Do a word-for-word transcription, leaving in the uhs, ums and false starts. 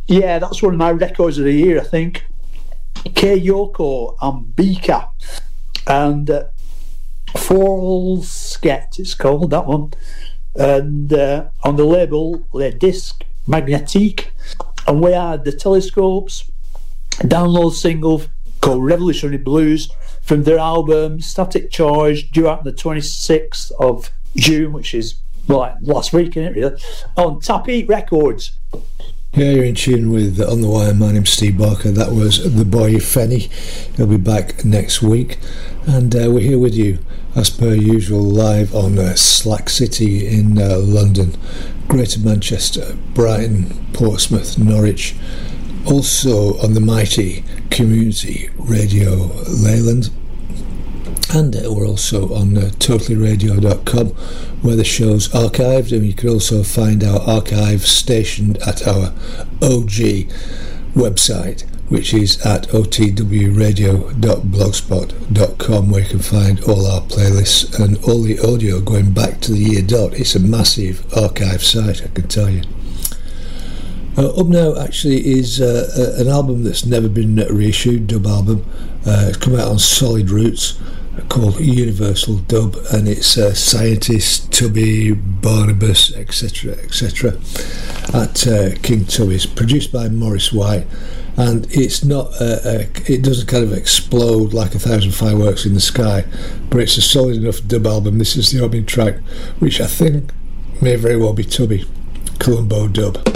Yeah, that's one of my records of the year, I think. K Yoko and Bika. And uh, Forsket, it's called, that one. And uh, on the label, Le Disc Magnétique. And we had the Telescopes download single called Revolutionary Blues from their album Static Charge, due out on the twenty-sixth of June, which is well, like last week, isn't it, really? On Tapete Records. Yeah, you're in tune with On The Wire. My name's Steve Barker. That was The Boy Fenny. He'll be back next week. And uh, we're here with you, as per usual, live on uh, Slack City in uh, London, Greater Manchester, Brighton, Portsmouth, Norwich. Also on the mighty Community Radio Leyland. And uh, we're also on uh, totally radio dot com, where the show's archived, and you can also find our archive stationed at our O G website, which is at o t w radio dot blogspot dot com, where you can find all our playlists and all the audio going back to the year dot. It's a massive archive site, I can tell you. Uh, up now actually is uh, an album that's never been reissued, dub album. Uh, it's come out on Solid Roots, called Universal Dub, and it's uh, Scientist, Tubby, Barnabas, etc, etc, at uh, King Tubby's, produced by Maurice White. And it's not uh, uh, it doesn't kind of explode like a thousand fireworks in the sky, but it's a solid enough dub album. This is the opening track, which I think may very well be Tubby, Columbo Dub.